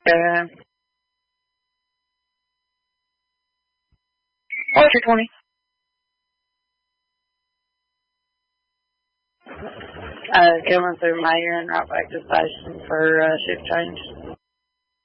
What's your 20? Going through Mayor and right back to station for shift change.